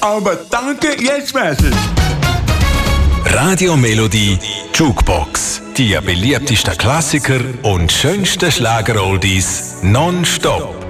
Aber danke, jetzt weiß ich. Radio Melodie Jukebox. Die beliebtesten Klassiker und schönsten Schlager-Oldies nonstop.